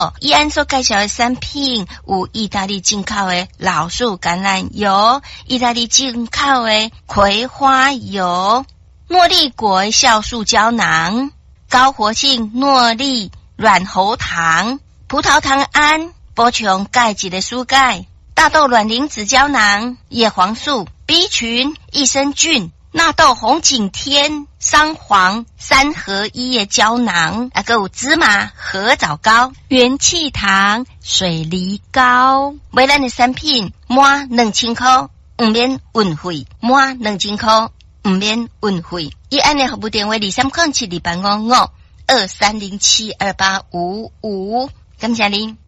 以安所介绍的产品有意大利进口的老树橄榄油、意大利进口的葵花油、诺丽果酵素胶囊、高活性诺丽软喉糖、葡萄糖胺、补充钙质的蔬钙、大豆卵磷脂胶囊、叶黄素、B 群、益生菌、纳豆红景天、桑黄3合1的胶囊，还有芝麻合枣膏、元气糖、水梨膏。买咱的产品满2000块不免运费，满2000块不免运费。以安的服务电话2307285523072855，感谢您。